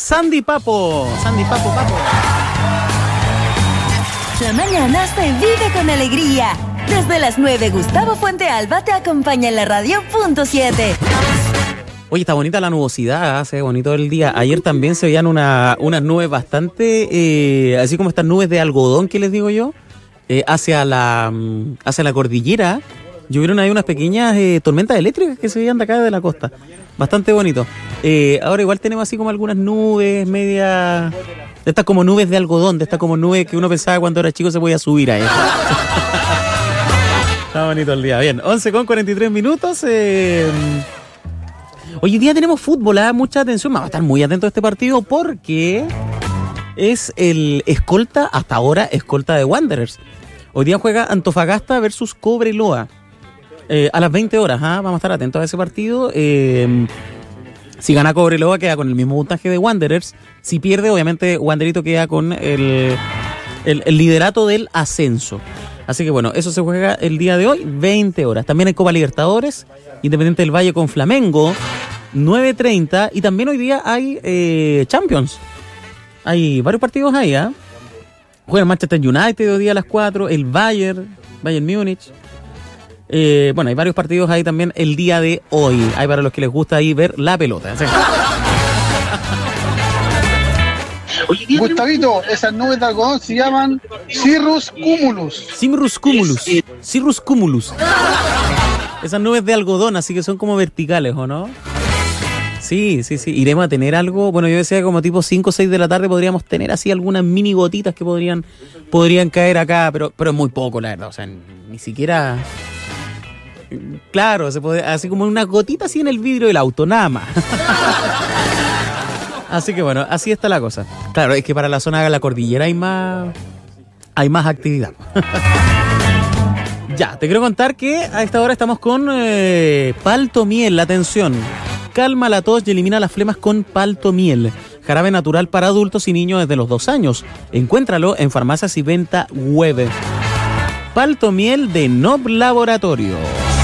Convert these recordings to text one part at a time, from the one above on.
Sandy Papo. Sandy Papo. La mañana se vive con alegría. Desde las 9, Gustavo Fuentealba te acompaña en la radio .7. Oye, está bonita la nubosidad, se ve bonito el día. Ayer también se veían unas nubes bastante, así como estas nubes de algodón que les digo yo, hacia la cordillera. Llovieron ahí unas pequeñas tormentas eléctricas que se veían de acá de la costa. Bastante bonito. Ahora igual tenemos así como algunas nubes media... De estas como nubes de algodón, de estas como nubes que uno pensaba cuando era chico se podía subir a eso. Está bonito el día. Bien, 11:43. Hoy día tenemos fútbol, mucha atención. Vamos a estar muy atentos a este partido porque es el escolta, hasta ahora, escolta de Wanderers. Hoy día juega Antofagasta versus Cobreloa. A las 20 horas, vamos a estar atentos a ese partido. Si gana Cobreloa queda con el mismo puntaje de Wanderers. Si pierde, obviamente Wanderito queda con el liderato del ascenso. Así que bueno, eso se juega el día de hoy, 20 horas. También hay Copa Libertadores, Independiente del Valle con Flamengo, 9:30. Y también hoy día hay Champions. Hay varios partidos ahí, Juega el Manchester United hoy día a las 4, el Bayern Múnich. Bueno, hay varios partidos ahí también el día de hoy. Hay para los que les gusta ahí ver la pelota. ¿Sí? Gustavito, esas nubes de algodón se llaman Cirrus Cumulus. Esas nubes de algodón, así que son como verticales, ¿o no? Sí. Iremos a tener algo. Bueno, yo decía como tipo 5 o 6 de la tarde podríamos tener así algunas mini gotitas que podrían caer acá, pero es muy poco, la verdad. O sea, ni siquiera... Claro, se puede, así como una gotita así en el vidrio del auto, nada más. Así que bueno, así está la cosa. Claro, es que para la zona de la cordillera hay más actividad. Ya, te quiero contar que a esta hora estamos con Palto Miel. Atención, calma la tos y elimina las flemas con Palto Miel. Jarabe natural para adultos y niños desde los 2 años. Encuéntralo en farmacias y venta web. Palto Miel de Nob Laboratorio.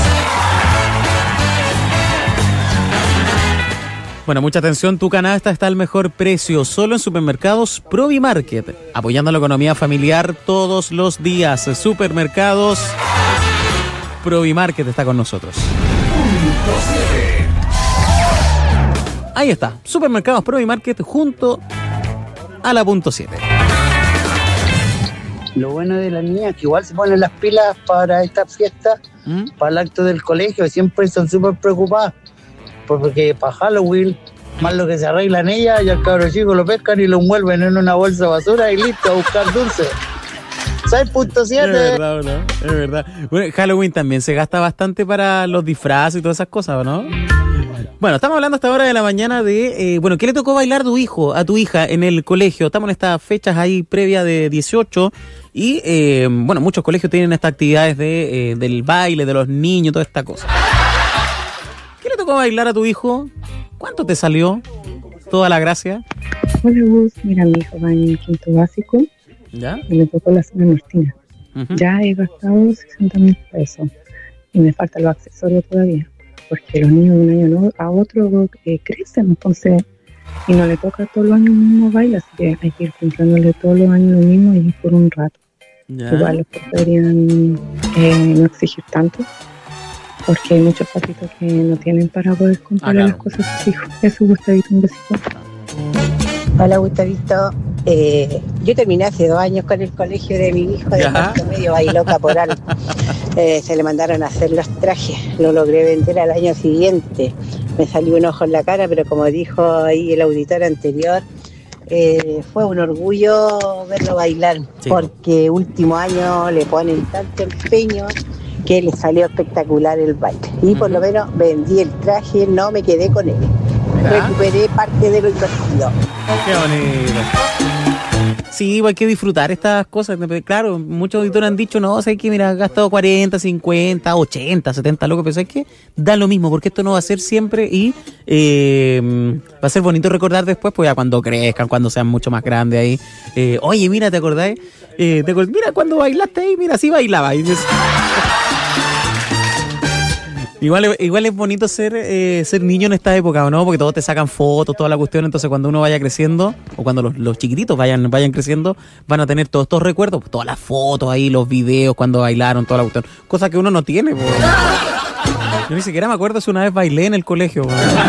Bueno, mucha atención, tu canasta está al mejor precio, solo en supermercados Provimarket, apoyando la economía familiar todos los días. Supermercados Provimarket está con nosotros. Ahí está, Supermercados Provimarket junto a la .7. Lo bueno de las niñas es que igual se ponen las pilas para esta fiesta, para el acto del colegio, siempre están súper preocupadas. Porque para Halloween, más lo que se arreglan ellas, y al cabro chico lo pescan y lo envuelven en una bolsa de basura y listo, a buscar dulce. 6.7. Es verdad. Bueno, Halloween también se gasta bastante para los disfraces y todas esas cosas, ¿no? Bueno, estamos hablando hasta ahora de la mañana de, ¿qué le tocó bailar a tu hija en el colegio? Estamos en estas fechas ahí previa de 18 y, muchos colegios tienen estas actividades del baile, de los niños, toda esta cosa. ¿Qué le tocó bailar a tu hijo? ¿Cuánto te salió? ¿Toda la gracia? Hola, Gus. Mira, mi hijo va en el quinto básico. ¿Ya? Y me tocó la zona nortina. Ya he gastado 60.000 pesos. Y me faltan los accesorios todavía. Porque los niños de un año a otro crecen, entonces... Y no le toca todos los años el mismo baile, así que hay que ir comprándole todos los años lo mismo y por un rato. ¿Ya? Igual los podrían no exigir tanto. Porque hay muchos papitos que no tienen para poder comprarle las cosas a sus hijos. Eso, Gustavito, un besito. Hola, Gustavito. Yo terminé hace 2 años con el colegio de mi hijo de cuarto medio, bailó caporal. Se le mandaron a hacer los trajes. Lo logré vender al año siguiente. Me salió un ojo en la cara, pero como dijo ahí el auditor anterior, fue un orgullo verlo bailar. Sí. Porque último año le ponen tanto empeño que le salió espectacular el baile. Y por lo menos vendí el traje, no me quedé con él. Recuperé parte de lo invertido. Qué bonito. Sí, hay que disfrutar estas cosas. Claro, muchos auditores han dicho, no, sé que mira, has gastado 40, 50, 80, 70, loco, pero es que da lo mismo, porque esto no va a ser siempre y va a ser bonito recordar después, pues ya cuando crezcan, cuando sean mucho más grandes ahí. Oye, mira, ¿te acordás? Mira, cuando bailaste ahí, mira, así bailaba. Igual es bonito ser niño en esta época, ¿no? Porque todos te sacan fotos, toda la cuestión. Entonces cuando uno vaya creciendo, o cuando los chiquititos vayan creciendo, van a tener todos estos recuerdos, todas las fotos ahí, los videos, cuando bailaron, toda la cuestión. Cosa que uno no tiene, po. Yo ni siquiera me acuerdo si una vez bailé en el colegio, po.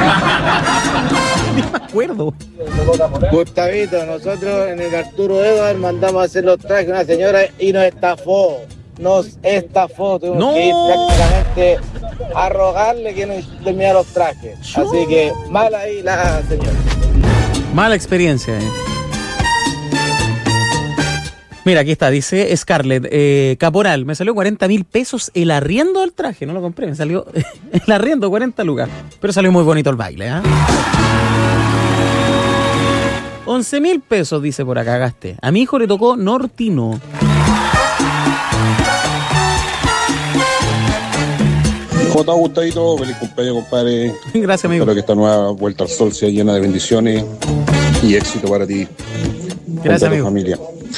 Ni me acuerdo. Gustavito, nosotros en el Arturo Edward mandamos a hacer los trajes a una señora y nos estafó. Tuvimos que ir prácticamente a rogarle que nos terminara los trajes. Así que mal ahí la señora. Mala experiencia, Mira, aquí está, dice Scarlett, Caporal, me salió 40.000 pesos el arriendo del traje, no lo compré, me salió el arriendo 40 lucas, pero salió muy bonito el baile, 11.000 pesos, dice por acá, gasté. A mi hijo le tocó Nortino. J. Gustavito, feliz cumpleaños, compadre. Gracias, amigo. Espero que esta nueva vuelta al sol sea llena de bendiciones y éxito para ti. Gracias, amigo. Familia.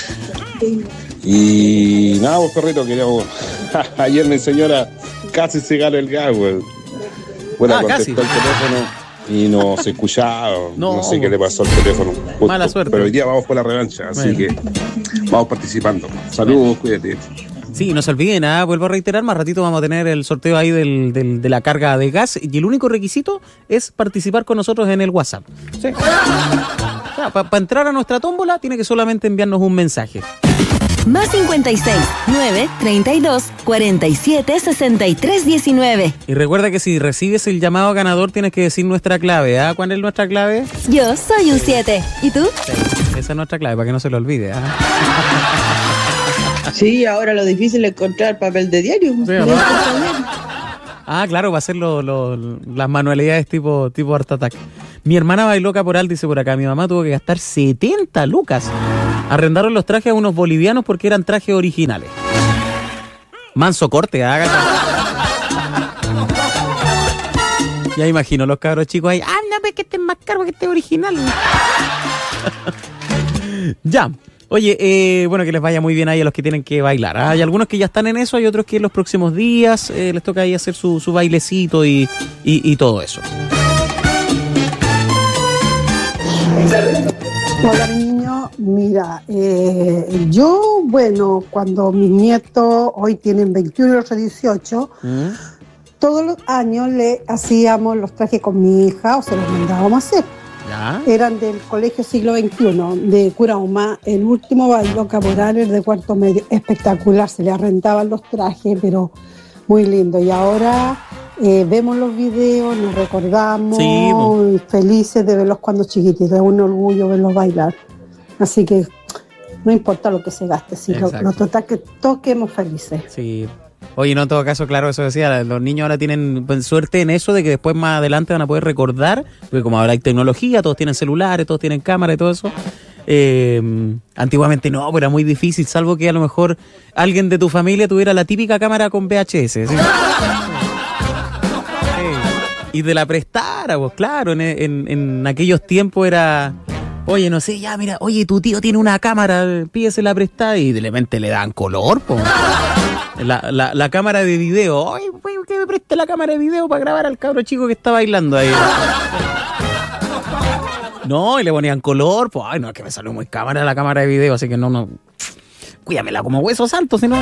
Y nada, vos, perrito, queríamos. Ayer mi señora casi se ganó el gas, güey. Bueno, contestó el teléfono y no se escuchaba. No sé qué le pasó al teléfono. Justo. Mala suerte. Pero hoy día vamos por la revancha, así que vamos participando. Saludos, cuídate. Sí, no se olviden, vuelvo a reiterar, más ratito vamos a tener el sorteo ahí de la carga de gas y el único requisito es participar con nosotros en el WhatsApp. ¿Sí? Para entrar a nuestra tómbola tiene que solamente enviarnos un mensaje. Más 56 9 32 47 63 19. Y recuerda que si recibes el llamado ganador tienes que decir nuestra clave. ¿Cuál es nuestra clave? Yo soy un 7. ¿Y tú? Sí, esa es nuestra clave, para que no se lo olvide. Sí, ahora lo difícil es encontrar papel de diario. Sí, claro, va a ser las manualidades tipo Art Attack. Mi hermana bailó Caporal, dice por acá. Mi mamá tuvo que gastar 70 lucas. Arrendaron los trajes a unos bolivianos porque eran trajes originales. Manso corte, Ya imagino los cabros chicos ahí. No, pues que este es más caro que este original. Ya. Oye, bueno, que les vaya muy bien ahí a los que tienen que bailar. Hay algunos que ya están en eso, hay otros que en los próximos días les toca ahí hacer su bailecito y todo eso. Hola, niño. Mira, yo, bueno, cuando mis nietos hoy tienen 21 y otros 18, todos los años le hacíamos los trajes con mi hija o se los mandábamos a hacer. ¿Ya? Eran del Colegio Siglo XXI, de Curauma. El último bailó Caporal, el de cuarto medio. Espectacular, se le arrendaban los trajes, pero muy lindo. Y ahora vemos los videos, nos recordamos, sí, felices de verlos cuando chiquititos. Es un orgullo verlos bailar. Así que no importa lo que se gaste, sino lo total que todos quedemos felices. Sí. Oye, no, en todo caso, claro, eso decía, los niños ahora tienen suerte en eso de que después más adelante van a poder recordar, porque como ahora hay tecnología, todos tienen celulares, todos tienen cámara y todo eso. Antiguamente no, pero era muy difícil, salvo que a lo mejor alguien de tu familia tuviera la típica cámara con VHS. ¿Sí? Y te la prestara, pues claro, en aquellos tiempos era... Oye, no sé, ya mira, oye, tu tío tiene una cámara, pídesela prestada y de repente le dan color, pues. La cámara de video. Oye, que me preste la cámara de video para grabar al cabro chico que está bailando ahí. No, y le ponían color, pues, ay, no, es que me salió muy cámara la cámara de video, así que no. Cuídamela como hueso santo, si no.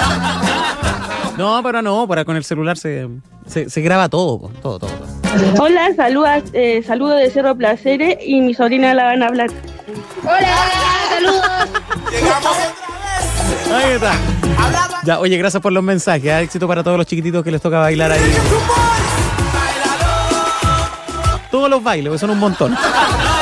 No, pero no, para con el celular se graba todo, pues, todo. Hola, saludos de Cerro Placeres y mi sobrina la van a hablar. Hola, saludos. Llegamos otra vez. Ahí está. Ya, oye, gracias por los mensajes. Éxito para todos los chiquititos que les toca bailar ahí. Todos los bailes, que son un montón.